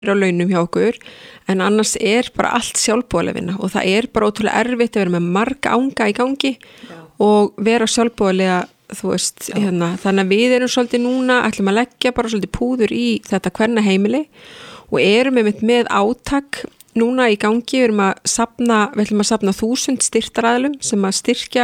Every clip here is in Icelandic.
á launum hjá okkur en annars bara allt sjálfboðaliða vinna og það bara ótrúlega erfitt að vera með marga anga í gangi og vera sjálfboðaliða þú veist, þannig að við erum svolítið núna, ætlum að leggja bara svolítið púður í þetta kvennaheimili og erum með átak núna í gangi, við ætlum að safna 1000 styrktaraðilum sem að styrkja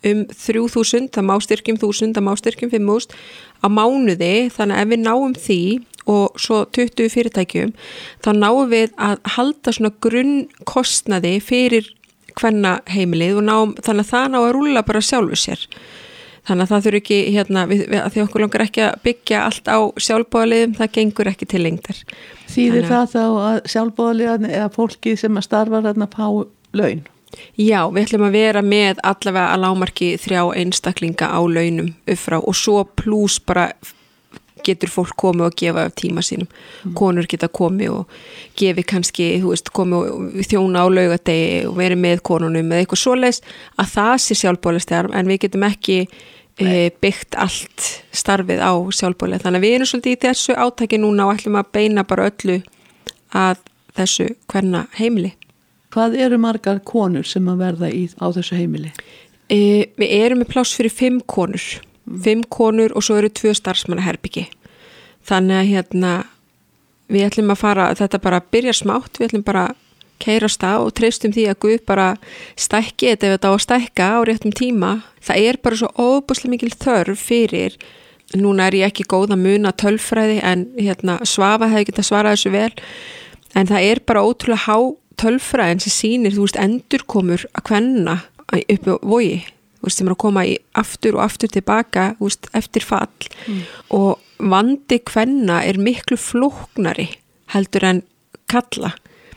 3000, það má styrkjum 1000, það má styrkjum 5000 á mánuði, þannig að ef við náum því og svo 20 fyrirtækjum, þá náum við að halda svona grunnkostnaði fyrir kvennaheimilið og þannig að það ná að rúlla bara sjálfu sér. Þannig að það þurfi ekki, því okkur langar ekki að byggja allt á sjálfboðaliðum, það gengur ekki til lengdar. Þýðir það þá að sjálfboðaliðan eða fólki sem að starfa þarna fá laun? Já, við ætlum að vera með allavega að lágmarki 3 einstaklinga á launum upp frá og svo pluss bara getur fólk komið og gefa af tíma sínum. Konur geta komið og gefi kannski, komið og þjóna á laugadegi og verið með konunum eða eitthvað svoleiðis að það sé sjálfboðaliðar en við getum ekki byggt allt starfið á sjálfboðalið. Þannig að við erum svolítið í þessu átaki núna og ætlum að beina bara öllu að þessu kvennaheimili. Hvað eru margar konur sem að verða á þessu heimili? Við erum með pláss fyrir 5 konur. 5 konur og svo eru 2 starfsmannaherbyggi. Þannig að við ætlum að fara, þetta bara byrjar smátt, við ætlum bara keyra af stað og treystum því að Guð bara stækki þetta ef þetta á að stækka á réttum tíma. Það bara svo óbúslega mikil þörf fyrir, núna ég ekki góð að muna tölfræði en Svafa hefði getað svarað þessu vel, en það bara ótrúlega há tölfræðin sem sýnir, endurkomur að kvenna upp á Vogi, sem að koma aftur og aftur tilbaka, eftir fall og vandi kvenna miklu flóknari heldur en kalla,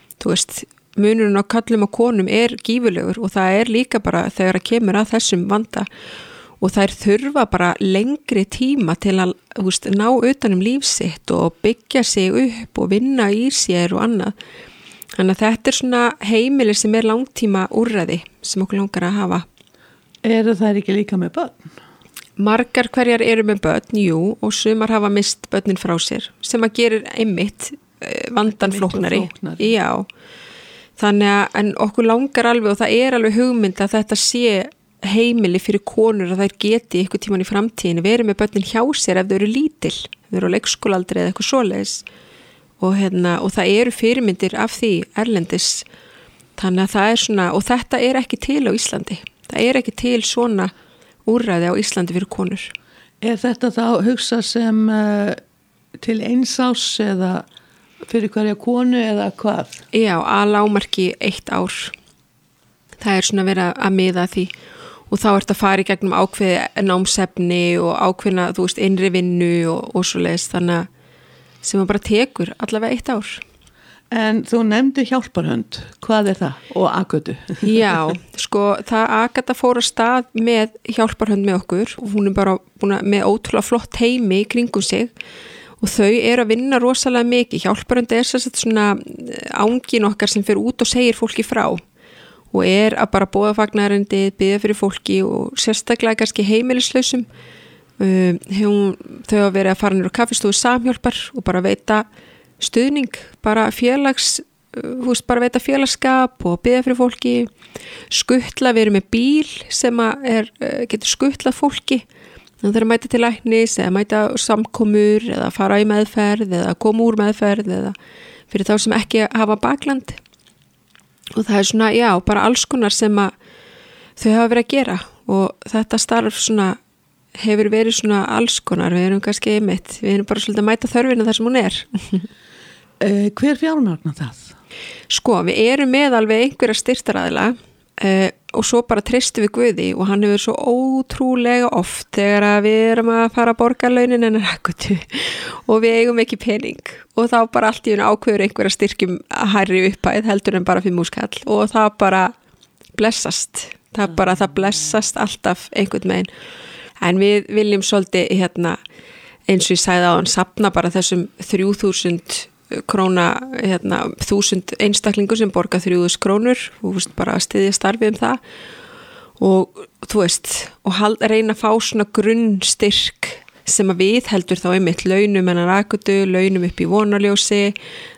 munurinn á kallum og konum gífurlegur og það líka bara þegar að kemur að þessum vanda og þær þurfa bara lengri tíma til að ná utanum líf sitt og byggja sig upp og vinna í sér og annað. Þannig að þetta svona heimili sem langtíma úrræði sem okkur langar að hafa. Eru þær ekki líka með börn? Margar hverjar eru með börn, jú, og sumar hafa mist börnin frá sér sem að gerir einmitt vandan flóknari. Já, þannig að en okkur langar alveg og það alveg hugmynd að þetta sé heimili fyrir konur að þær geti eitthvað tíman í framtíðinu verið með börnin hjá sér ef þau eru lítil, þau eru á leikskólaaldri eða eitthvað svoleiðis. Og það eru fyrirmyndir af því erlendis, þannig að það svona, og þetta ekki til á Íslandi, það ekki til svona úrræði á Íslandi fyrir konur. Þetta þá hugsað sem til einsás eða fyrir hverja konu eða hvað? Já, að lágmarki 1 ár, það svona verið að miða því og þá ertu að fara í gegnum ákveði námsefni og ákveðna, innri vinnu og svoleiðis, þannig að sem að bara tekur allavega 1 ár. En þú nefndi hjálparhönd, hvað það? Og Agatu? Já, það Agata fór að stað með hjálparhönd með okkur og hún bara búin með ótrúlega flott heimi í kringum sig og þau að vinna rosalega mikið. Hjálparhönd svona ángin okkar sem fyrir út og segir fólki frá og að bara boða fagnaðarendi, biðja fyrir fólki og sérstaklega kannski heimilislausum. Þau að vera að fara niður á kaffistofu Samhjálpar og bara veita stuðning, bara bara veita félagskap og biðja fyrir fólki, skutla, við erum með bíl sem getur skutlað fólki, þannig að það mæta til læknis eða mæta samkomur eða fara í meðferð eða koma úr meðferð eða fyrir þá sem ekki hafa bakland og það svona, bara alls konar sem að þau hafa verið að gera og þetta starf svona hefur verið svona alls konar, við erum kannski við erum bara svolítið að mæta þörfina þar sem hún Hver fjármagnar það? Við erum með alveg einhverja styrktaraðila og svo bara treystum við Guði og hann hefur svo ótrúlega oft þegar að við erum að fara að borga launin en og við eigum ekki pening og þá bara allt í einu ákveður einhverja styrkjum að hærri upphæð heldur en bara 5.000 kall og það bara blessast, það blessast alltaf einhvern megin. En við viljum svolítið eins og ég sagði á hann safna bara þessum 3.000 króna 1.000 einstaklingur sem borga 3.000 krónur og bara að styðja starfið það og og reyna að fá svona grunnstyrk sem að við heldur þá einmitt launum en að Agatu, launum upp í vonarljósi